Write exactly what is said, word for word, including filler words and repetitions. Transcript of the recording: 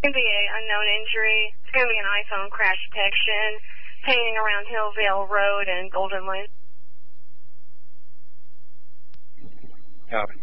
going to be an unknown injury. It's going to be an iPhone crash detection, painting around Hillvale Road and Golden Lane. Copy.